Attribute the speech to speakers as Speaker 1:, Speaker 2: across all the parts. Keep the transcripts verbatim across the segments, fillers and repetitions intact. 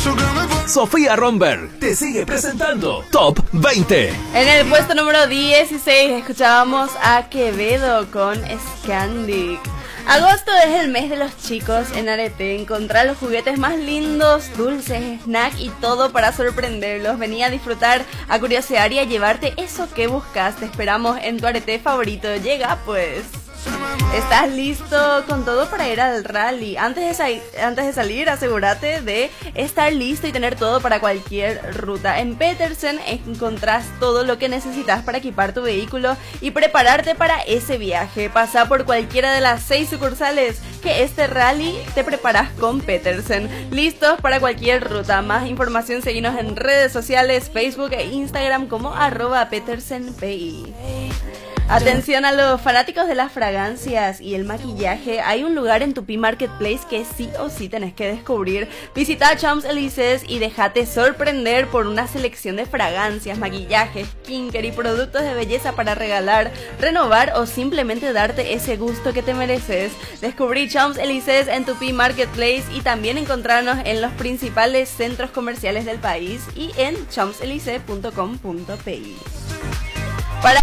Speaker 1: Sofía Romberg te sigue presentando Top veinte.
Speaker 2: En el puesto número dieciséis escuchábamos a Quevedo con Scandic. Agosto es el mes de los chicos en Arete. Encontrar los juguetes más lindos, dulces, snack y todo para sorprenderlos. Vení a disfrutar, a curiosear y a llevarte eso que buscas. Te esperamos en tu Arete favorito. Llega pues. ¿Estás listo con todo para ir al rally? Antes de, sa- antes de salir, asegúrate de estar listo y tener todo para cualquier ruta. En Petersen encontrás todo lo que necesitas para equipar tu vehículo y prepararte para ese viaje. Pasa por cualquiera de las seis sucursales que este rally te preparas con Petersen. Listos para cualquier ruta. Más información, seguinos en redes sociales, Facebook e Instagram como arroba PetersenPI. Atención a los fanáticos de las fragancias y el maquillaje. Hay un lugar en Tupi Marketplace que sí o sí tenés que descubrir. Visita Champs-Élysées y déjate sorprender por una selección de fragancias, maquillajes, skincare y productos de belleza para regalar, renovar o simplemente darte ese gusto que te mereces. Descubrí Champs-Élysées en Tupi Marketplace y también encontrarnos en los principales centros comerciales del país y en champs élysées punto com punto pi. Para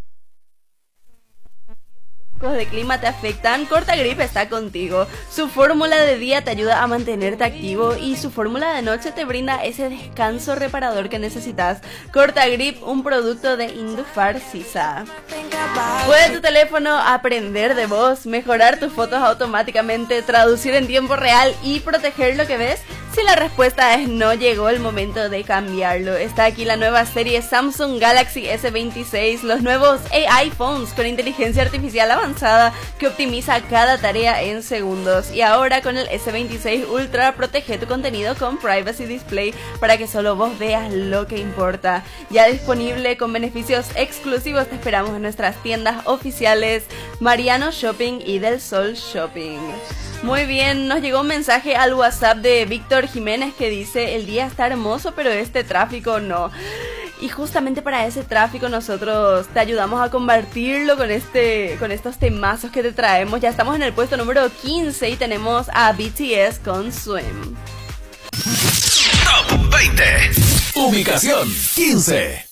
Speaker 2: de clima te afectan, Cortagrip está contigo. Su fórmula de día te ayuda a mantenerte activo y su fórmula de noche te brinda ese descanso reparador que necesitas. Cortagrip, un producto de Indufar Sisa. Puede tu teléfono aprender de voz, mejorar tus fotos automáticamente, traducir en tiempo real y proteger lo que ves. Si la respuesta es no, llegó el momento de cambiarlo. Está aquí la nueva serie Samsung Galaxy ese veintiséis, los nuevos A I phones con inteligencia artificial avanzada que optimiza cada tarea en segundos. Y ahora con el ese veintiséis Ultra protege tu contenido con Privacy Display para que solo vos veas lo que importa. Ya disponible con beneficios exclusivos, te esperamos en nuestras tiendas oficiales Mariano Shopping y Del Sol Shopping. Muy bien, nos llegó un mensaje al WhatsApp de Víctor Jiménez que dice: el día está hermoso, pero este tráfico no. Y justamente para ese tráfico nosotros te ayudamos a combatirlo con este, con estos temazos que te traemos. Ya estamos en el puesto número quince y tenemos a B T S con Swim.
Speaker 1: Top veinte. Ubicación quince.